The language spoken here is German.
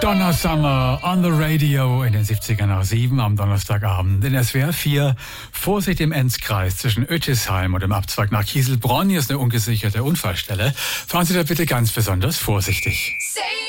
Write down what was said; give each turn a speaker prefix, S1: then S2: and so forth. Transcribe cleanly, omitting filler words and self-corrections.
S1: Donna Summer on the Radio in den 70er nach 7 am Donnerstagabend in SWR 4. Vorsicht im Enzkreis zwischen Ötisheim und dem Abzweig nach Kieselbronn. Hier ist eine ungesicherte Unfallstelle. Fahren Sie da bitte ganz besonders vorsichtig.